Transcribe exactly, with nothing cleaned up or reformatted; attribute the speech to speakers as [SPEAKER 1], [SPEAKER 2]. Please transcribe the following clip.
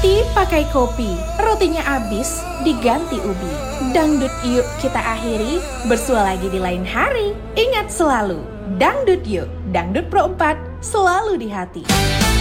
[SPEAKER 1] Roti pakai kopi, rotinya abis diganti ubi. Dangdut yuk kita akhiri, bersua lagi di lain hari. Ingat selalu, dangdut yuk, Dangdut Pro empat selalu di hati.